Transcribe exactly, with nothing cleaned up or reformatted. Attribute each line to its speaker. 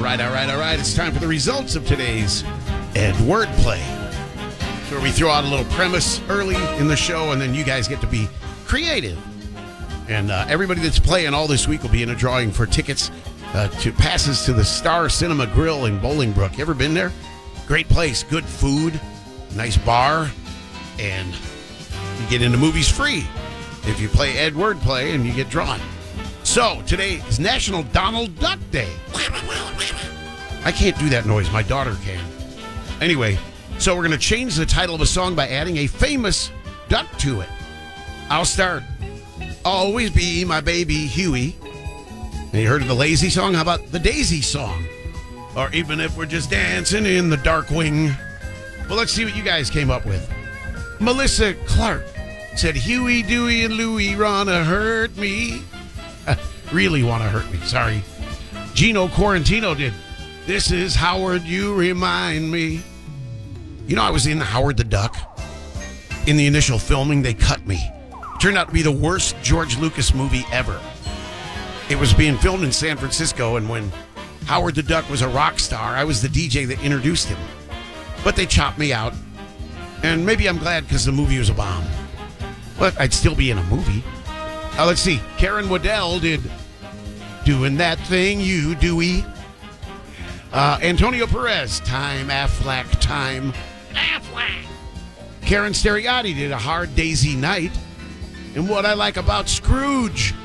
Speaker 1: right, all right, all right. It's time for the results of today's Ed Wordplay, where we throw out a little premise early in the show, and then you guys get to be creative. And uh, everybody that's playing all this week will be in a drawing for tickets uh, to passes to the Star Cinema Grill in Bolingbrook. You ever been there? Great place, good food, nice bar, and you get into movies free if you play Ed Wordplay and you get drawn. So, today is National Donald Duck Day. I can't do that noise. My daughter can. Anyway, so we're going to change the title of a song by adding a famous duck to it. I'll start. Always be my baby Huey. And you heard of the Lazy song? How about the Daisy song? Or even if we're just dancing in the dark wing. Well, let's see what you guys came up with. Melissa Clark said, Huey, Dewey, and Louie wanna hurt me. Really want to hurt me, sorry. Gino Quarantino did, this is Howard, you remind me. You know, I was in Howard the Duck. In the initial filming, they cut me. It turned out to be the worst George Lucas movie ever. It was being filmed in San Francisco, and when Howard the Duck was a rock star, I was the D J that introduced him. But they chopped me out. And maybe I'm glad because the movie was a bomb. But I'd still be in a movie. Uh, let's see. Karen Waddell did Doing That Thing You Dewey. Uh, Antonio Perez, Time Affleck, Time Affleck. Karen Steriati did A Hard Daisy Night. And What I Like About Scrooge.